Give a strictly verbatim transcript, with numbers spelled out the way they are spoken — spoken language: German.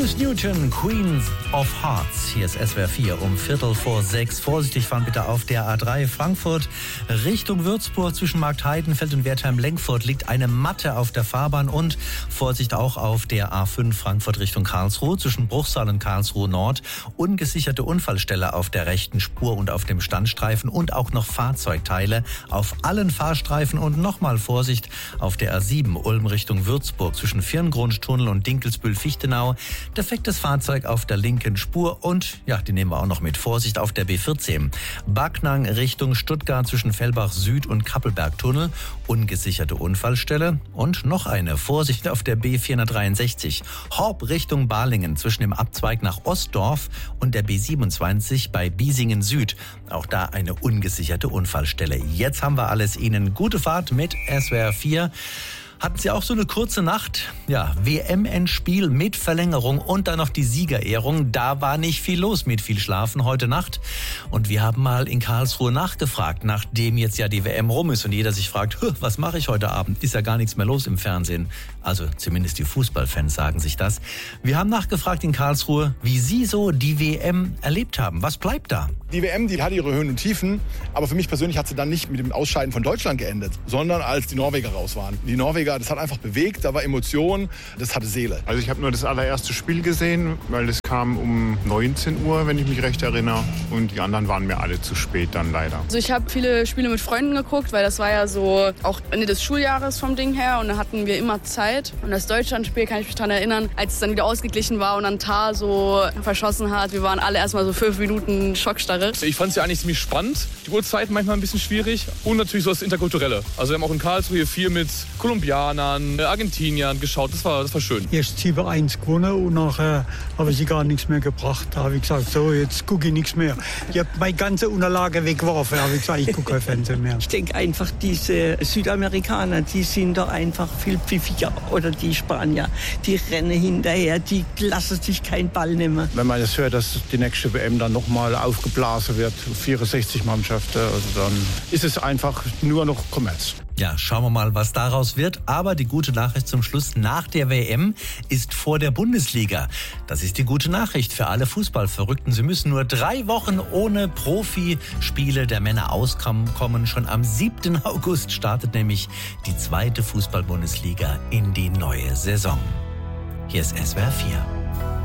Olivia Newton, Queen of Hearts. Hier ist S W R vier um Viertel vor sechs. Vorsichtig fahren bitte auf der A drei Frankfurt Richtung Würzburg. Zwischen Marktheidenfeld und Wertheim-Lenkfurt liegt eine Matte auf der Fahrbahn. Und Vorsicht auch auf der A fünf Frankfurt Richtung Karlsruhe. Zwischen Bruchsal und Karlsruhe Nord ungesicherte Unfallstelle auf der rechten Spur und auf dem Standstreifen. Und auch noch Fahrzeugteile auf allen Fahrstreifen. Und nochmal Vorsicht auf der A sieben Ulm Richtung Würzburg. Zwischen Firngrundtunnel und Dinkelsbühl-Fichtenau. Defektes Fahrzeug auf der linken Spur und, ja, die nehmen wir auch noch mit. Vorsicht auf der B vierzehn. Backnang Richtung Stuttgart zwischen Fellbach Süd und Kappelbergtunnel. Ungesicherte Unfallstelle. Und noch eine. Vorsicht auf der B vierhundertdreiundsechzig. Horb Richtung Balingen zwischen dem Abzweig nach Ostdorf und der B siebenundzwanzig bei Biesingen Süd. Auch da eine ungesicherte Unfallstelle. Jetzt haben wir alles. Ihnen gute Fahrt mit S W R vier. Hatten Sie auch so eine kurze Nacht? Ja, W M-Endspiel mit Verlängerung und dann noch die Siegerehrung. Da war nicht viel los mit viel Schlafen heute Nacht. Und wir haben mal in Karlsruhe nachgefragt, nachdem jetzt ja die W M rum ist und jeder sich fragt, was mache ich heute Abend? Ist ja gar nichts mehr los im Fernsehen. Also zumindest die Fußballfans sagen sich das. Wir haben nachgefragt in Karlsruhe, wie Sie so die W M erlebt haben. Was bleibt da? Die W M, die hatte ihre Höhen und Tiefen, aber für mich persönlich hat sie dann nicht mit dem Ausscheiden von Deutschland geendet, sondern als die Norweger raus waren. Die Norweger, das hat einfach bewegt, da war Emotion, das hatte Seele. Also ich habe nur das allererste Spiel gesehen, weil es kam um neunzehn Uhr, wenn ich mich recht erinnere, und die anderen waren mir alle zu spät dann leider. Also ich habe viele Spiele mit Freunden geguckt, weil das war ja so auch Ende des Schuljahres vom Ding her und da hatten wir immer Zeit. Und das Deutschlandspiel kann ich mich daran erinnern, als es dann wieder ausgeglichen war und dann Tar so verschossen hat. Wir waren alle erstmal so fünf Minuten Schockstarre. Ich fand es ja eigentlich ziemlich spannend. Die Uhrzeit manchmal ein bisschen schwierig. Und natürlich so das Interkulturelle. Also wir haben auch in Karlsruhe hier viel mit Kolumbianern, Argentiniern geschaut. Das war, das war schön. Erst sieben eins gewonnen und nachher habe ich gar nichts mehr gebracht. Da habe ich gesagt, so, jetzt gucke ich nichts mehr. Ich habe meine ganze Unterlage weggeworfen. Da habe ich gesagt, ich gucke kein Fernsehen mehr. Ich denke einfach, diese Südamerikaner, die sind doch einfach viel pfiffiger. Oder die Spanier, die rennen hinterher, die lassen sich keinen Ball nehmen. Wenn man jetzt hört, dass die nächste W M dann nochmal aufgeblasen wird, vierundsechzig Mannschaften, also dann ist es einfach nur noch Kommerz. Ja, schauen wir mal, was daraus wird. Aber die gute Nachricht zum Schluss, nach der W M ist vor der Bundesliga. Das ist die gute Nachricht für alle Fußballverrückten. Sie müssen nur drei Wochen ohne Profispiele der Männer auskommen. Schon am siebten August startet nämlich die zweite Fußball-Bundesliga in die neue Saison. Hier ist S W R vier.